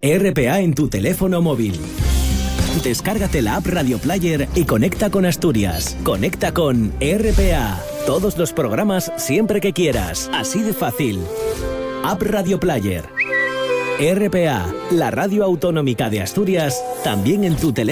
RPA en tu teléfono móvil. Descárgate la app Radio Player y conecta con Asturias. Conecta con RPA. Todos los programas siempre que quieras. Así de fácil. App Radio Player. RPA, la radio autonómica de Asturias, también en tu teléfono.